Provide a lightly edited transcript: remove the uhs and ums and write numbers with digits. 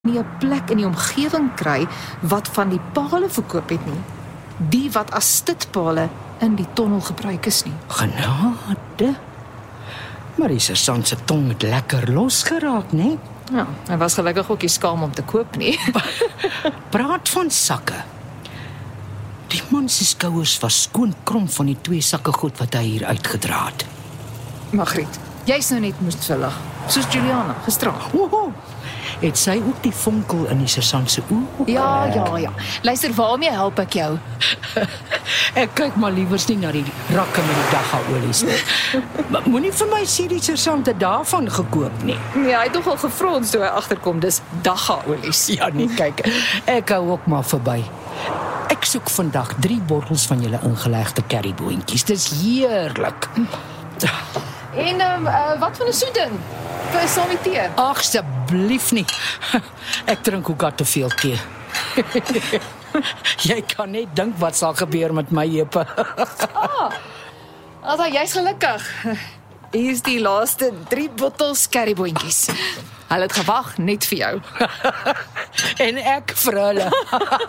nie 'n plek in die omgewing kry wat van die pale verkoop het nie. Die wat as stitpale in die tonnel gebruik is nie. Genade. Maar die sergeant se tong het lekker losgeraak, né? Ja, hy was gelukkig ook nie skaam om te koop nie. Praat van sakke. Die man se skouers was skoon krom van die 2 sakke goed wat hy hier uitgedra het. Margriet, jy's nou net moes verlig, soos Juliana gisterand. Oho. Het sy ook die vonkel in die sergeant se oë? Ja. Luister, waarmee help ek jou? Ek kyk maar liewers nie na die rakke met die dagga-olies nie. Maar moenie vir my sê die sergeant het daarvan gekoop nie. Ja, hy het nogal gefrons toe hy agterkom, dis dagga-olies. Ja nee, kyk. Ek hou ook maar verby. Ek soek vandag 3 bottels van julle ingelegde curryboontjies. Dis heerlik. En wat van 'n soeding? Vir saam met tee? Ag, asseblief nie. Ek drink ook al te veel tee. Jy kan net dink wat sal gebeur met my heupe. Also, jy's gelukkig. Hier is die laaste 3 bottels curryboontjies. Hulle het gewag net vir jou. En ek vir hulle.